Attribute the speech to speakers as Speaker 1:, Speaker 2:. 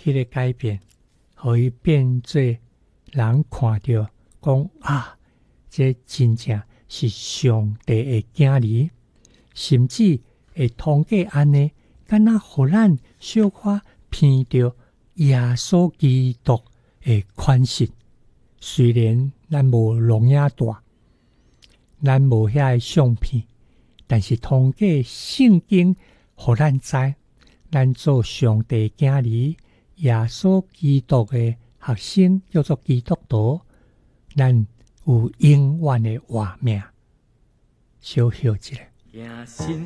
Speaker 1: 迄个改变，互伊变做人看到讲啊，这真正是上帝的囝儿，甚至会通过安尼，敢若互咱小可闻到耶稣基督的款式。虽然咱无龙眼大，咱无遐个相片，但是通过圣经，互咱知，咱做上帝囝儿，耶稣基督的学生叫做基督徒，咱有永远的活命。小休一下。